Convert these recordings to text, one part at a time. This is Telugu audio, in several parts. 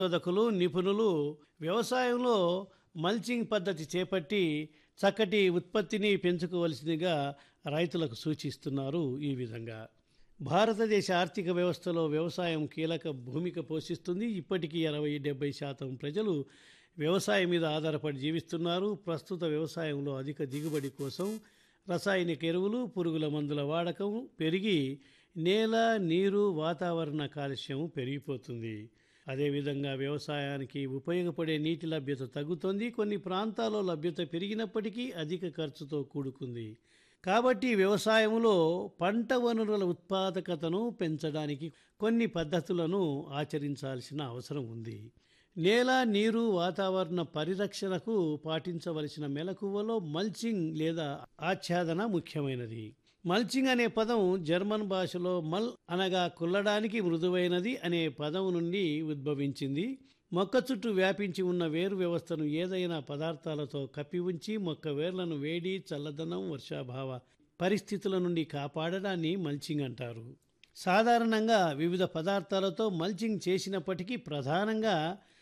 పరిశోధకులు, నిపుణులు వ్యవసాయంలో మల్చింగ్ పద్ధతి చేపట్టి చక్కటి ఉత్పత్తిని పెంచుకోవలసిందిగా రైతులకు సూచిస్తున్నారు. ఈ విధంగా భారతదేశ ఆర్థిక వ్యవస్థలో వ్యవసాయం కీలక భూమిక పోషిస్తుంది. ఇప్పటికీ 60-70% ప్రజలు వ్యవసాయం మీద ఆధారపడి జీవిస్తున్నారు. ప్రస్తుత వ్యవసాయంలో అధిక దిగుబడి కోసం రసాయనిక ఎరువులు, పురుగుల మందుల వాడకం పెరిగి నేల, నీరు, వాతావరణ కాలుష్యం పెరిగిపోతుంది. అదేవిధంగా వ్యవసాయానికి ఉపయోగపడే నీటి లభ్యత తగ్గుతుంది. కొన్ని ప్రాంతాల్లో లభ్యత పెరిగినప్పటికీ అధిక ఖర్చుతో కూడుకుంది. కాబట్టి వ్యవసాయంలో పంట వనరుల ఉత్పాదకతను పెంచడానికి కొన్ని పద్ధతులను ఆచరించాల్సిన అవసరం ఉంది. నేల, నీరు, వాతావరణ పరిరక్షణకు పాటించవలసిన మెలకువలో మల్చింగ్ లేదా ఆచ్ఛాదన ముఖ్యమైనది. మల్చింగ్ అనే పదం జర్మన్ భాషలో మల్ అనగా కుల్లడానికి, మృదువైనది అనే పదం నుండి ఉద్భవించింది. మొక్క చుట్టూ వ్యాపించి ఉన్న వేరు వ్యవస్థను ఏదైనా పదార్థాలతో కప్పి ఉంచి మొక్క వేర్లను వేడి, చల్లదనం, వర్షాభావ పరిస్థితుల నుండి కాపాడడాన్ని మల్చింగ్ అంటారు. సాధారణంగా వివిధ పదార్థాలతో మల్చింగ్ చేసినప్పటికీ ప్రధానంగా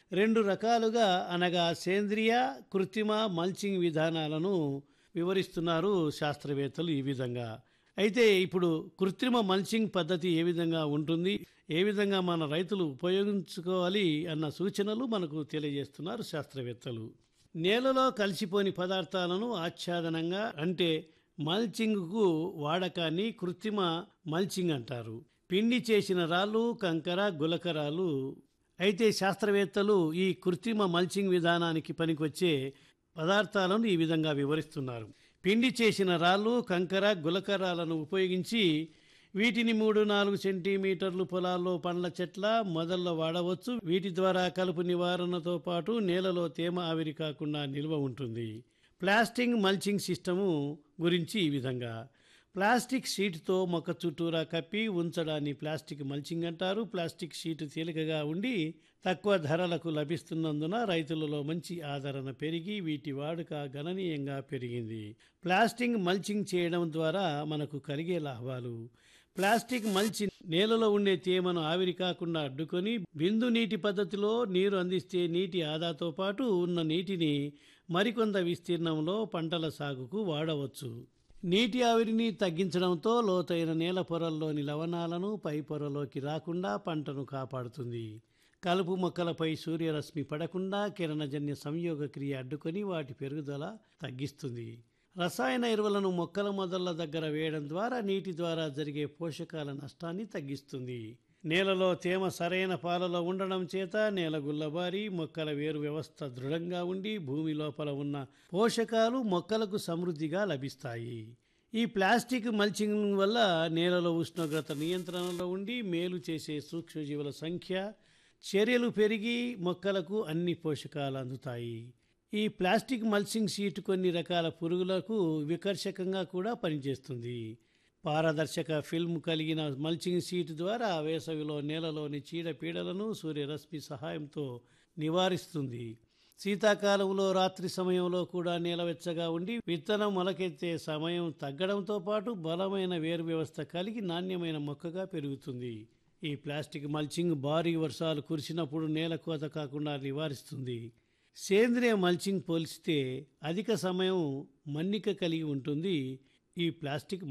2 రకాలుగా అనగా సేంద్రియ, కృత్రిమ మల్చింగ్ విధానాలను వివరిస్తున్నారు శాస్త్రవేత్తలు. ఈ విధంగా అయితే ఇప్పుడు కృత్రిమ మల్చింగ్ పద్ధతి ఏ విధంగా ఉంటుంది, ఏ విధంగా మన రైతులు ఉపయోగించుకోవాలి అన్న సూచనలు మనకు తెలియజేస్తున్నారు శాస్త్రవేత్తలు. నేలలో కలిసిపోని పదార్థాలను ఆచ్ఛాదనంగా అంటే మల్చింగ్కు వాడకాన్ని కృత్రిమ మల్చింగ్ అంటారు. పిండి చేసిన రాళ్ళు, కంకర, గులకరాలు. అయితే శాస్త్రవేత్తలు ఈ కృత్రిమ మల్చింగ్ విధానానికి పనికొచ్చే పదార్థాలను ఈ విధంగా వివరిస్తున్నారు. పిండి చేసిన రాళ్ళు, కంకర, గులకరాలను ఉపయోగించి వీటిని 3-4 సెంటీమీటర్లు పొలాల్లో పండ్ల చెట్ల మొదల్లో వాడవచ్చు. వీటి ద్వారా కలుపు నివారణతో పాటు నేలలో తేమ ఆవిరి కాకుండా నిల్వ ఉంటుంది. ప్లాస్టిక్ మల్చింగ్ సిస్టము గురించి ఈ విధంగా ప్లాస్టిక్ షీట్తో మొక్క చుట్టూరా కప్పి ఉంచడాన్ని ప్లాస్టిక్ మల్చింగ్ అంటారు. ప్లాస్టిక్ షీట్ తేలికగా ఉండి తక్కువ ధరలకు లభిస్తున్నందున రైతులలో మంచి ఆదరణ పెరిగి వీటి వాడుక గణనీయంగా పెరిగింది. ప్లాస్టిక్ మల్చింగ్ చేయడం ద్వారా మనకు కలిగే లాభాలు: ప్లాస్టిక్ మల్చి నేలలో ఉండే తేమను ఆవిరి కాకుండా అడ్డుకొని బిందు నీటి పద్ధతిలో నీరు అందిస్తే నీటి ఆదాతో పాటు ఉన్న నీటిని మరికొంత విస్తీర్ణంలో పంటల సాగుకు వాడవచ్చు. నీటి ఆవిరిని తగ్గించడంతో లోతైన నేల పొరల్లోని లవణాలను పై పొరలోకి రాకుండా పంటను కాపాడుతుంది. కలుపు మొక్కలపై సూర్యరశ్మి పడకుండా కిరణజన్య సంయోగ క్రియ అడ్డుకొని వాటి పెరుగుదల తగ్గిస్తుంది. రసాయన ఎరువులను మొక్కల మొదళ్ల దగ్గర వేయడం ద్వారా నీటి ద్వారా జరిగే పోషకాల నష్టాన్ని తగ్గిస్తుంది. నేలలో తేమ సరైన పాలలో ఉండడం చేత నేల గుల్లబారి మొక్కల వేరు వ్యవస్థ దృఢంగా ఉండి భూమి లోపల ఉన్న పోషకాలు మొక్కలకు సమృద్ధిగా లభిస్తాయి. ఈ ప్లాస్టిక్ మల్చింగ్ వల్ల నేలలో ఉష్ణోగ్రత నియంత్రణలో ఉండి మేలు చేసే సూక్ష్మజీవుల సంఖ్య, చర్యలు పెరిగి మొక్కలకు అన్ని పోషకాలు అందుతాయి. ఈ ప్లాస్టిక్ మల్చింగ్ షీట్ కొన్ని రకాల పురుగులకు వికర్షకంగా కూడా పనిచేస్తుంది. పారదర్శక ఫిల్మ్ కలిగిన మల్చింగ్ షీట్ ద్వారా వేసవిలో నేలలోని చీడపీడలను సూర్యరశ్మి సహాయంతో నివారిస్తుంది. శీతాకాలంలో రాత్రి సమయంలో కూడా నేల వెచ్చగా ఉండి విత్తనం మొలకెత్తే సమయం తగ్గడంతో పాటు బలమైన వేరు వ్యవస్థ కలిగి నాణ్యమైన మొక్కగా పెరుగుతుంది. ఈ ప్లాస్టిక్ మల్చింగ్ భారీ వర్షాలు కురిసినప్పుడు నేల కోత కాకుండా నివారిస్తుంది. సేంద్రియ మల్చింగ్ పోల్చితే అధిక సమయం మన్నిక కలిగి ఉంటుంది. ఈ ప్లాస్టిక్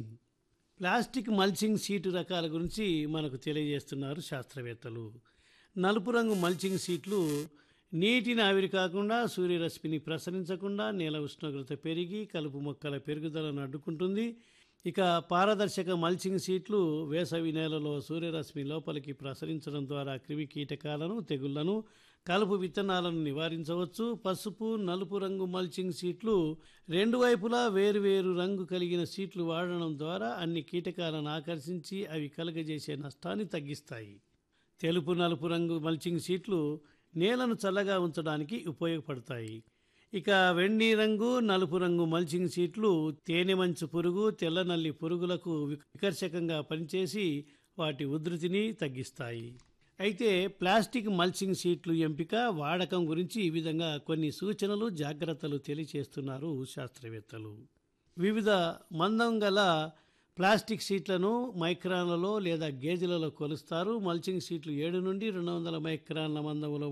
మల్చింగ్ షీటు రకాల గురించి మనకు తెలియజేస్తున్నారు శాస్త్రవేత్తలు. నలుపు రంగు మల్చింగ్ షీట్లు నీటిని ఆవిరి కాకుండా సూర్యరశ్మిని ప్రసరించకుండా నేల ఉష్ణోగ్రత పెరిగి కలుపు మొక్కల పెరుగుదలను అడ్డుకుంటుంది. ఇక పారదర్శక మల్చింగ్ షీట్లు వేసవి నేలలో సూర్యరశ్మి లోపలికి ప్రసరించడం ద్వారా క్రిమి కీటకాలను, తెగుళ్లను, కలుపు విత్తనాలను నివారించవచ్చు. పసుపు, నలుపు రంగు మల్చింగ్ షీట్లు 2 వైపులా వేరువేరు రంగు కలిగిన షీట్లు వాడడం ద్వారా అన్ని కీటకాలను ఆకర్షించి అవి కలుగజేసే నష్టాన్ని తగ్గిస్తాయి. తెలుపు, నలుపు రంగు మల్చింగ్ షీట్లు నేలను చల్లగా ఉంచడానికి ఉపయోగపడతాయి. ఇక వెండి రంగు, నలుపు రంగు మల్చింగ్ షీట్లు తేనె మంచు పురుగు, తెల్ల నల్లి పురుగులకు వికర్షకంగా పనిచేసి వాటి ఉధృతిని తగ్గిస్తాయి. అయితే ప్లాస్టిక్ మల్చింగ్ షీట్లు ఎంపిక, వాడకం గురించి ఈ విధంగా కొన్ని సూచనలు, జాగ్రత్తలు తెలియచేస్తున్నారు శాస్త్రవేత్తలు. వివిధ మందం గల ప్లాస్టిక్ షీట్లను మైక్రాన్లలో లేదా గేజ్లలో కొలుస్తారు. మల్చింగ్ షీట్లు 7 నుండి 200 మైక్రాన్ల మందంలో